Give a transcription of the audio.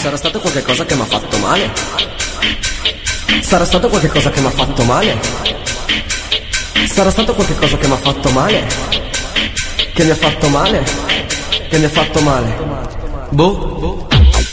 Sarà stato qualche cosa che mi ha fatto male? Sarà stato qualche cosa che mi ha fatto male? Sarà stato qualche cosa che mi ha fatto male? Che mi ha fatto male? Che mi ha fatto male? Boh.